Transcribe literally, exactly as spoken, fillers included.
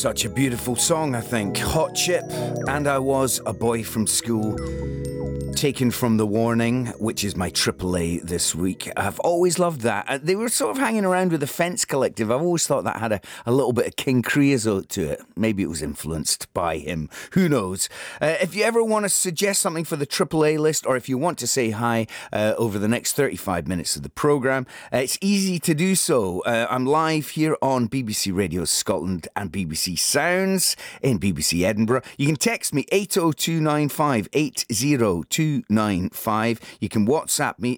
Such a beautiful song, I think. Hot Chip, And I Was a Boy from School. Taken from The Warning, which is my triple A this week. I've always loved that. Uh, They were sort of hanging around with the Fence Collective. I've always thought that had a, a little bit of King Creosote to it. Maybe it was influenced by him. Who knows? Uh, if you ever want to suggest something for the triple A list, or if you want to say hi uh, over the next thirty-five minutes of the programme, uh, it's easy to do so. Uh, I'm live here on B B C Radio Scotland and B B C Sounds in B B C Edinburgh. You can text me eight oh two nine five eight oh two nine five. You can WhatsApp me